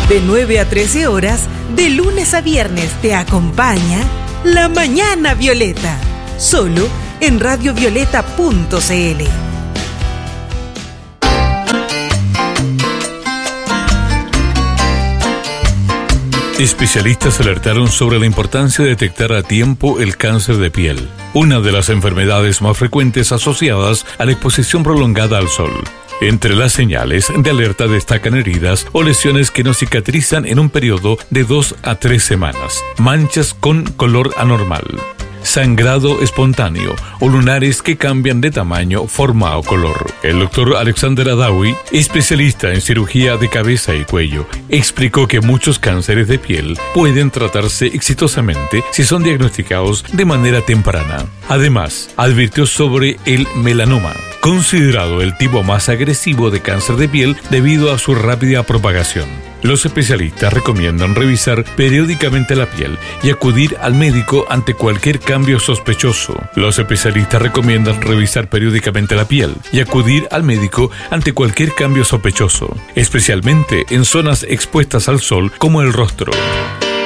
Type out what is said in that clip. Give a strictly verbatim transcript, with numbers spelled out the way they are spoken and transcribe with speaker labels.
Speaker 1: De nueve a trece horas, de lunes a viernes, te acompaña La Mañana Violeta, solo en radio violeta punto c l.
Speaker 2: Especialistas alertaron sobre la importancia de detectar a tiempo el cáncer de piel, una de las enfermedades más frecuentes asociadas a la exposición prolongada al sol. Entre las señales de alerta destacan heridas o lesiones que no cicatrizan en un periodo de dos a tres semanas, manchas con color anormal, sangrado espontáneo o lunares que cambian de tamaño, forma o color. El doctor Alexander Adawi, especialista en cirugía de cabeza y cuello, explicó que muchos cánceres de piel pueden tratarse exitosamente si son diagnosticados de manera temprana. Además, advirtió sobre el melanoma, considerado el tipo más agresivo de cáncer de piel debido a su rápida propagación. Los especialistas recomiendan revisar periódicamente la piel y acudir al médico ante cualquier cambio sospechoso. Los especialistas recomiendan revisar periódicamente la piel y acudir al médico ante cualquier cambio sospechoso, especialmente en zonas expuestas al sol como el rostro.